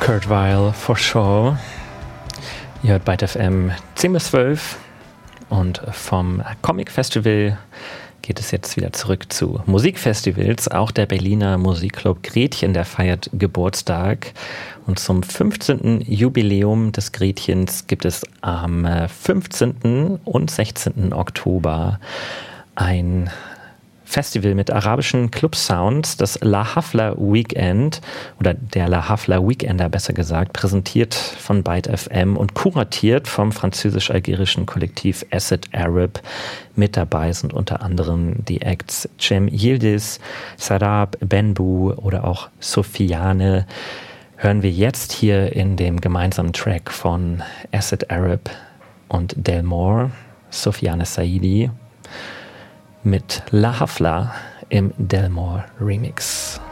Kurt Weill, For Sure. Ihr hört Byte FM 10 bis 12 und vom Comic Festival geht es jetzt wieder zurück zu Musikfestivals. Auch der Berliner Musikclub Gretchen, der feiert Geburtstag. Und zum 15. Jubiläum des Gretchens gibt es am 15. und 16. Oktober ein Festival mit arabischen Club-Sounds, das La Hafla Weekend, oder der La Hafla Weekender besser gesagt, präsentiert von Byte FM und kuratiert vom französisch-algerischen Kollektiv Acid Arab. Mit dabei sind unter anderem die Acts Cem Yildiz, Sarab, Benbu oder auch Sofiane. Hören wir jetzt hier in dem gemeinsamen Track von Acid Arab und Delmore, Sofiane Saidi, mit La Hafla im Delmore Remix.